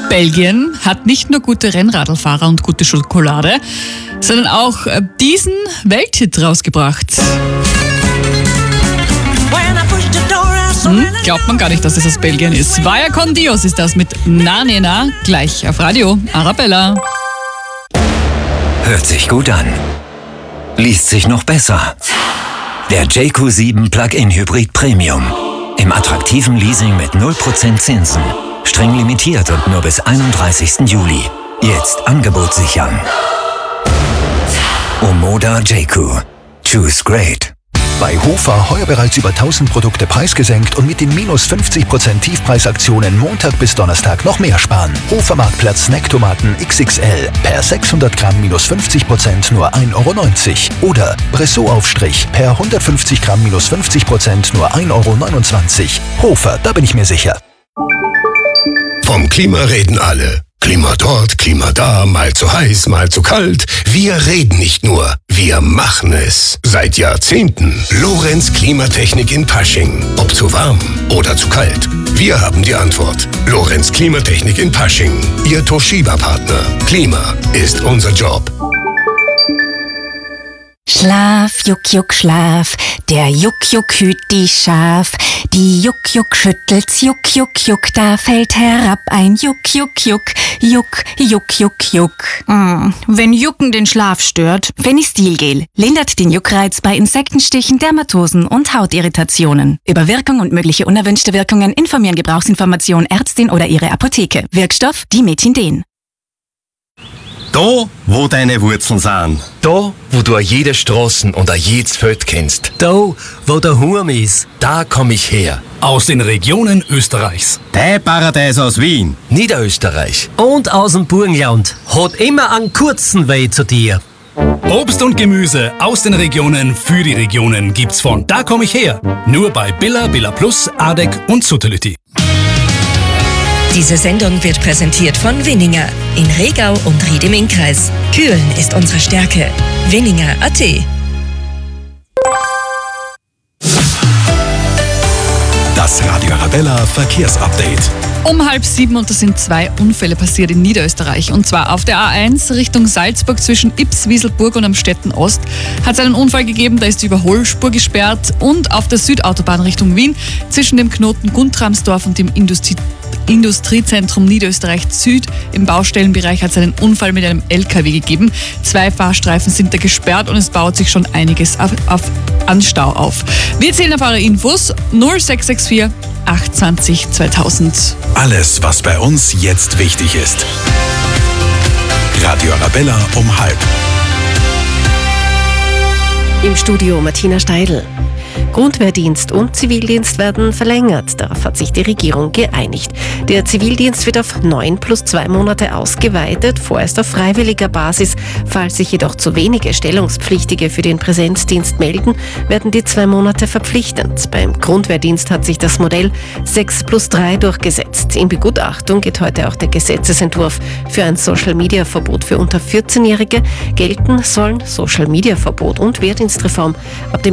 Belgien hat nicht nur gute Rennradlfahrer und gute Schokolade, sondern auch diesen Welthit rausgebracht. Glaubt man gar nicht, dass es aus Belgien ist. Vaya con Dios ist das mit Na Nena, gleich auf Radio Arabella. Hört sich gut an. Liest sich noch besser. Der JQ7 Plug-in Hybrid Premium. Im attraktiven Leasing mit 0% Zinsen. Streng limitiert und nur bis 31. Juli. Jetzt Angebot sichern. Omoda JQ. Choose great. Bei Hofer heuer bereits über 1000 Produkte preisgesenkt und mit den minus 50% Tiefpreisaktionen Montag bis Donnerstag noch mehr sparen. Hofer Marktplatz Snacktomaten XXL per 600 Gramm minus 50% nur 1,90 €. Oder Bressot-Aufstrich per 150 Gramm minus 50% nur 1,29 €. Hofer, da bin ich mir sicher. Vom Klima reden alle. Klima dort, Klima da, mal zu heiß, mal zu kalt. Wir reden nicht nur, wir machen es. Seit Jahrzehnten. Lorenz Klimatechnik in Pasching. Ob zu warm oder zu kalt. Wir haben die Antwort. Lorenz Klimatechnik in Pasching. Ihr Toshiba-Partner. Klima ist unser Job. Schlaf, Juck, Juck, Schlaf, der Juck, Juck hüt die Schaf. Die Juck, Juck schüttelt's, Juck, Juck, Juck, da fällt herab ein Juck, Juck, Juck, Juck, Juck, Juck, Juck. Wenn Jucken den Schlaf stört, Fenistilgel lindert den Juckreiz bei Insektenstichen, Dermatosen und Hautirritationen. Über Wirkung und mögliche unerwünschte Wirkungen informieren Gebrauchsinformation Ärztin oder ihre Apotheke. Wirkstoff Dimetindin. Da, wo deine Wurzeln sind. Da, wo du jede Straßen und jedes Feld kennst. Da, wo der Hurm ist, da komm ich her. Aus den Regionen Österreichs. Dein Paradies aus Wien. Niederösterreich. Und aus dem Burgenland. Hat immer einen kurzen Weg zu dir. Obst und Gemüse aus den Regionen für die Regionen gibt's von Da komm ich her. Nur bei Billa, Billa Plus, Adek und Sutility. Diese Sendung wird präsentiert von Winninger in Regau und Ried im Innkreis. Kühlen ist unsere Stärke. Winninger.at. Das Radio Arabella Verkehrsupdate. Um 6:30 und da sind 2 Unfälle passiert in Niederösterreich. Und zwar auf der A1 Richtung Salzburg zwischen Ips, Wieselburg und Amstetten Ost hat es einen Unfall gegeben, da ist die Überholspur gesperrt. Und auf der Südautobahn Richtung Wien zwischen dem Knoten Guntramsdorf und dem Industriezentrum Niederösterreich Süd im Baustellenbereich hat es einen Unfall mit einem LKW gegeben. 2 Fahrstreifen sind da gesperrt und es baut sich schon einiges an Stau auf. Wir zählen auf eure Infos 0664 820 2000. Alles, was bei uns jetzt wichtig ist. Radio Arabella um 12:30. Im Studio Martina Steidl. Grundwehrdienst und Zivildienst werden verlängert. Darauf hat sich die Regierung geeinigt. Der Zivildienst wird auf 9 plus 2 Monate ausgeweitet, vorerst auf freiwilliger Basis. Falls sich jedoch zu wenige Stellungspflichtige für den Präsenzdienst melden, werden die 2 Monate verpflichtend. Beim Grundwehrdienst hat sich das Modell 6 plus 3 durchgesetzt. In Begutachtung geht heute auch der Gesetzesentwurf für ein Social-Media-Verbot für unter 14-Jährige. Gelten sollen Social-Media-Verbot und Wehrdienstreform ab dem